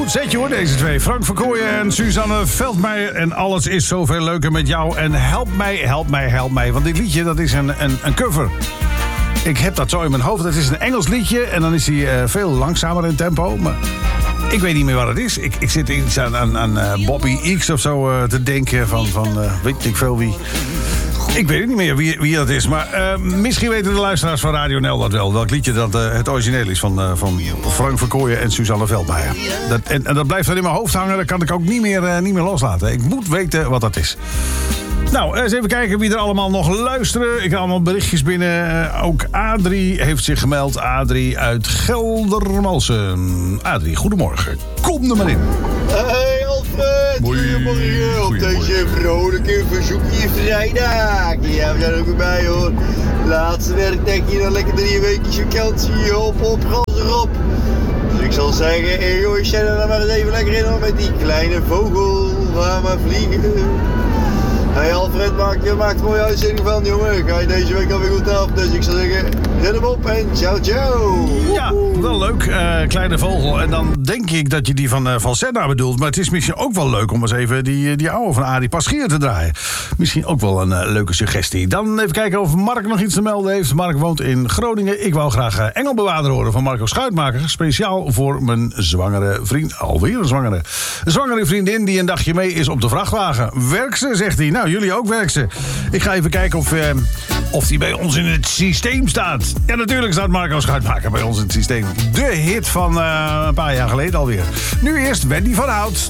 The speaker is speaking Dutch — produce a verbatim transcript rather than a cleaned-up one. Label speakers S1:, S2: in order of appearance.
S1: Goed zetje hoor, deze twee. Frank Verkooyen en Suzanne Veldmeijer. En alles is zoveel leuker met jou. En help mij, help mij, help mij. Want dit liedje, dat is een, een, een cover. Ik heb dat zo in mijn hoofd. Het is een Engels liedje. En dan is hij uh, veel langzamer in tempo. Maar ik weet niet meer wat het is. Ik, ik zit iets aan, aan, aan uh, Bobby X of zo uh, te denken. Van, van uh, weet ik veel wie. Ik weet niet meer wie, wie dat is. Maar uh, misschien weten de luisteraars van Radio N L dat wel. Welk liedje dat uh, het origineel is van, uh, van Frank Verkooyen en Suzanne Veldmeijer. Dat, en, en dat blijft dan in mijn hoofd hangen. Dat kan ik ook niet meer, uh, niet meer loslaten. Ik moet weten wat dat is. Nou, eens even kijken wie er allemaal nog luisteren. Ik heb allemaal berichtjes binnen. Uh, ook Adrie heeft zich gemeld. Adrie uit Geldermalsen. Adrie, goedemorgen. Kom er maar in.
S2: Hey Alfred, goedemorgen. Op deze vrolijke verzoekje vrijdag. Ja, we zijn er ook weer bij hoor. Laatste werkdekje, dan lekker drie weekjes vakantie. Hop, op, gas erop. Dus ik zal zeggen, hey jongens, zet er dan maar eens even lekker in hoor. Met die kleine vogel. Ga maar vliegen. Hey Alfred, maak je maakt er een mooie uitzending van, jongen. Ga je deze week alweer goed af. Dus ik zou zeggen, zet hem op en ciao, ciao.
S1: Ja, wel leuk. Uh, kleine vogel. En dan denk ik dat je die van, uh, van Senna bedoelt. Maar het is misschien ook wel leuk om eens even die, die oude van Arie Paschier te draaien. Misschien ook wel een uh, leuke suggestie. Dan even kijken of Mark nog iets te melden heeft. Mark woont in Groningen. Ik wou graag uh, Engelbewaarder horen van Marco Schuitmaker. Speciaal voor mijn zwangere vriend. Alweer een zwangere. Een zwangere vriendin die een dagje mee is op de vrachtwagen. Werk ze, zegt hij. Nou, jullie ook werk ze. Ik ga even kijken of, uh, of die bij ons in het systeem staat. Ja, natuurlijk staat Marco Schuitmaker bij ons in het systeem. De hit van uh, een paar jaar geleden alweer. Nu eerst Wendy van Hout.